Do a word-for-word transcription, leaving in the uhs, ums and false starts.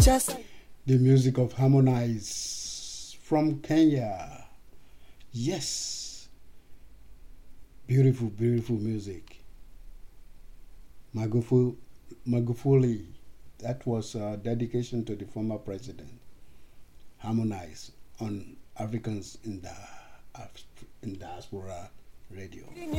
Just the music of Harmonize from Kenya. Yes, beautiful, beautiful music. Magufuli, Magufuli, that was a dedication to the former president. Harmonize on Africans in the in diaspora radio.